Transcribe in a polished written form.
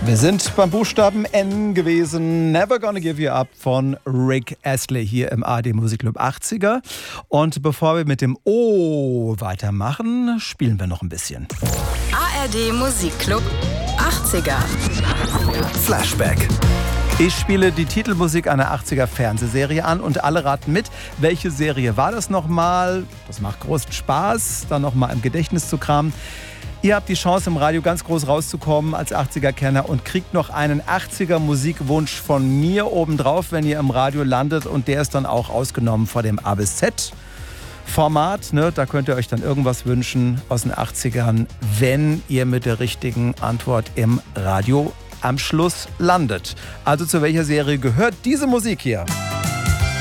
Wir sind beim Buchstaben N gewesen. Never Gonna Give You Up von Rick Astley hier im ARD Musikclub 80er. Und bevor wir mit dem O weitermachen, spielen wir noch ein bisschen. ARD Musikclub 80er. Flashback. Ich spiele die Titelmusik einer 80er Fernsehserie an und alle raten mit. Welche Serie war das nochmal? Das macht großen Spaß, da nochmal im Gedächtnis zu kramen. Ihr habt die Chance, im Radio ganz groß rauszukommen als 80er-Kenner und kriegt noch einen 80er-Musikwunsch von mir obendrauf, wenn ihr im Radio landet. Und der ist dann auch ausgenommen vor dem A bis Z-Format. Ne? Da könnt ihr euch dann irgendwas wünschen aus den 80ern, wenn ihr mit der richtigen Antwort im Radio am Schluss landet. Also zu welcher Serie gehört diese Musik hier?